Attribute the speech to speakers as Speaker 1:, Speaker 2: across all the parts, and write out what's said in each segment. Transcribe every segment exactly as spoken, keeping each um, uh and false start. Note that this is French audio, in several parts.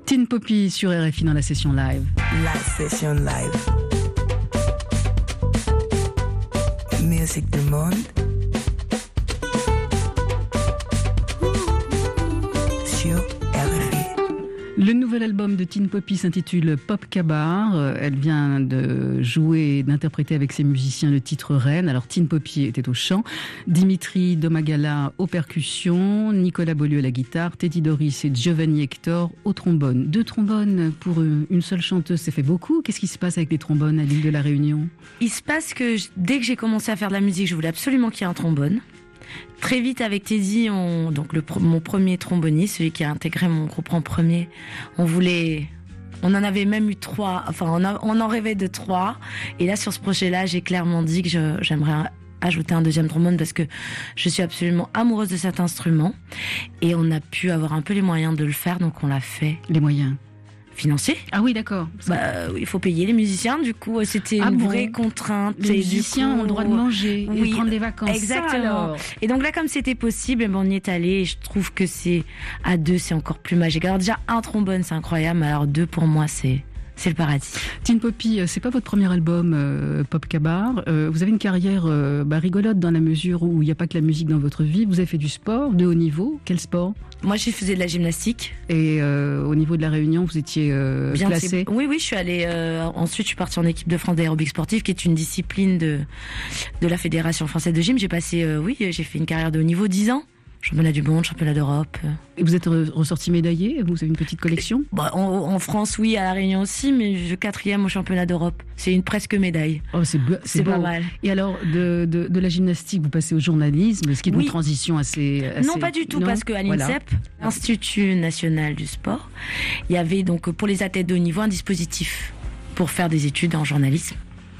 Speaker 1: Tin Poppy sur R F I dans la session live.
Speaker 2: La session live. Musique du monde. Sur R F I.
Speaker 1: Le nouvel album de Tin Poppy s'intitule Pop Kabar. Elle vient de jouer et d'interpréter avec ses musiciens le titre Reine. Alors Tin Poppy était au chant, Dimitri Domagala aux percussions, Nicolas Beaulieu à la guitare, Teddy Doris et Giovanni Hector au trombone. Deux trombones pour une seule chanteuse, ça fait beaucoup. Qu'est-ce qui se passe avec les trombones à l'île de la Réunion ?
Speaker 3: Il se passe que je, dès que j'ai commencé à faire de la musique, je voulais absolument qu'il y ait un trombone. Très vite avec Teddy, on, donc le, mon premier tromboniste, celui qui a intégré mon groupe en premier, on voulait, on en avait même eu trois, enfin on, a, on en rêvait de trois. Et là sur ce projet-là, j'ai clairement dit que je, j'aimerais ajouter un deuxième trombone parce que je suis absolument amoureuse de cet instrument. Et on a pu avoir un peu les moyens de le faire, donc on l'a fait.
Speaker 1: Les moyens
Speaker 3: financiers.
Speaker 1: Ah oui, d'accord.
Speaker 3: Bah, il faut payer les musiciens, du coup, c'était
Speaker 1: ah
Speaker 3: une
Speaker 1: bon
Speaker 3: vraie contrainte.
Speaker 1: Les musiciens
Speaker 3: coup,
Speaker 1: ont le droit de manger
Speaker 3: oui,
Speaker 1: et de prendre des vacances.
Speaker 3: Exactement. Ça, et donc là, comme c'était possible, ben, on y est allé. Et je trouve que c'est à deux, c'est encore plus magique. Alors déjà, un trombone, c'est incroyable. Alors deux, pour moi, c'est... c'est le paradis.
Speaker 1: Tin Poppy, c'est pas votre premier album euh, Pop Kabar. Euh, vous avez une carrière euh, bah, rigolote dans la mesure où il n'y a pas que la musique dans votre vie. Vous avez fait du sport de haut niveau. Quel sport ?
Speaker 3: Moi, j'ai faisais de la gymnastique.
Speaker 1: Et euh, au niveau de la Réunion, vous étiez euh,
Speaker 3: Bien
Speaker 1: classée ?
Speaker 3: Oui, oui, je suis allée. Euh, ensuite, je suis partie en équipe de France d'aérobic sportif, qui est une discipline de de la Fédération française de gym. J'ai passé, euh, oui, j'ai fait une carrière de haut niveau, dix ans. Championnat du monde, championnat d'Europe.
Speaker 1: Et vous êtes ressorti médaillé ? Vous avez une petite collection ?
Speaker 3: Bah, en, en France, oui, à La Réunion aussi, mais je quatrième au championnat d'Europe. C'est une presque médaille.
Speaker 1: Oh, c'est be- c'est,
Speaker 3: c'est
Speaker 1: beau.
Speaker 3: pas mal.
Speaker 1: Et alors, de, de, de la gymnastique, vous passez au journalisme, ce qui est
Speaker 3: oui.
Speaker 1: une transition assez... assez...
Speaker 3: Non, pas du tout, non parce qu'à l'INSEP, voilà. Institut National du Sport, il y avait donc pour les athlètes de haut niveau un dispositif pour faire des études en journalisme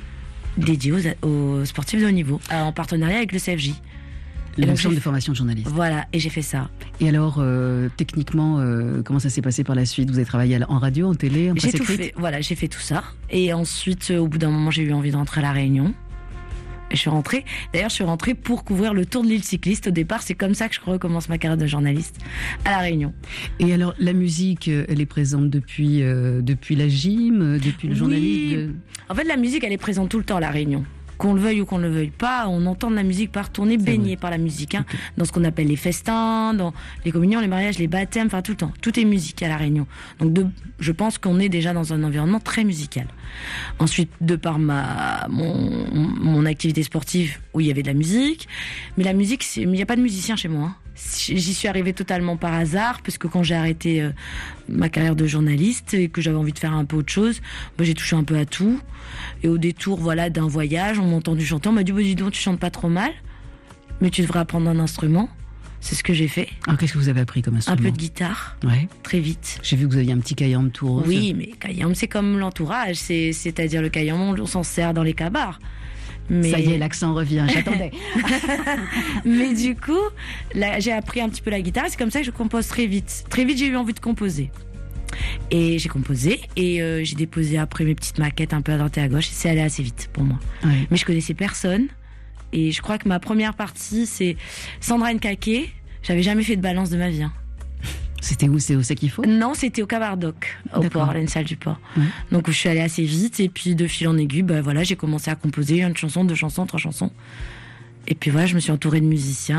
Speaker 3: dédié aux, aux sportifs de haut niveau, en partenariat avec le C F J.
Speaker 1: Le centre de formation de journaliste.
Speaker 3: Voilà, et j'ai fait ça.
Speaker 1: Et alors, euh, techniquement, euh, comment ça s'est passé par la suite ? Vous avez travaillé en radio, en télé, en presse
Speaker 3: J'ai tout
Speaker 1: écrite ?
Speaker 3: fait, voilà, j'ai fait tout ça. Et ensuite, au bout d'un moment, j'ai eu envie de rentrer à La Réunion. Et je suis rentrée. D'ailleurs, je suis rentrée pour couvrir le Tour de l'île cycliste. Au départ, c'est comme ça que je recommence ma carrière de journaliste à La Réunion.
Speaker 1: Et alors, la musique, elle est présente depuis, euh, depuis la gym, depuis le journalisme
Speaker 3: oui.
Speaker 1: de...
Speaker 3: En fait, la musique, elle est présente tout le temps à La Réunion. Qu'on le veuille ou qu'on ne le veuille pas, on entend de la musique partout, on est baigné par la musique, hein, okay. Dans ce qu'on appelle les festins, dans les communions, les mariages, les baptêmes, enfin tout le temps. Tout est musique à La Réunion. Donc de, je pense qu'on est déjà dans un environnement très musical. Ensuite, de par ma mon, mon activité sportive, où il y avait de la musique, mais la musique, c'est, il n'y a pas de musicien chez moi. Hein. J'y suis arrivée totalement par hasard, parce que quand j'ai arrêté euh, ma carrière de journaliste et que j'avais envie de faire un peu autre chose, bah, j'ai touché un peu à tout. Et au détour voilà, d'un voyage, on m'a entendu chanter, on m'a dit bah, « dis donc, tu chantes pas trop mal, mais tu devrais apprendre un instrument ». C'est ce que j'ai fait.
Speaker 1: Alors qu'est-ce que vous avez appris comme instrument ?
Speaker 3: Un peu de guitare,
Speaker 1: ouais.
Speaker 3: Très vite.
Speaker 1: J'ai vu que vous aviez un petit kayam tout rose.
Speaker 3: Oui, mais kayam, c'est comme l'entourage, c'est, c'est-à-dire le kayam, on s'en sert dans les kabars.
Speaker 1: Mais... Ça y est, l'accent revient, j'attendais.
Speaker 3: Mais du coup, là, j'ai appris un petit peu la guitare, c'est comme ça que je compose très vite. Très vite, j'ai eu envie de composer. Et j'ai composé, et euh, j'ai déposé après mes petites maquettes un peu à droite et à gauche, et c'est allé assez vite pour moi.
Speaker 1: Ouais.
Speaker 3: Mais je connaissais personne, et je crois que ma première partie, c'est Sandra Nkake. J'avais jamais fait de balance de ma vie. Hein.
Speaker 1: C'était où ? C'est au Sac qu'il faut ?
Speaker 3: Non, c'était au Cabardoc, au
Speaker 1: D'accord.
Speaker 3: port, à une salle du port.
Speaker 1: Ouais.
Speaker 3: Donc je suis allée assez vite, et puis de fil en aiguille, bah, voilà, j'ai commencé à composer une chanson, deux chansons, trois chansons. Et puis voilà, je me suis entourée de musiciens.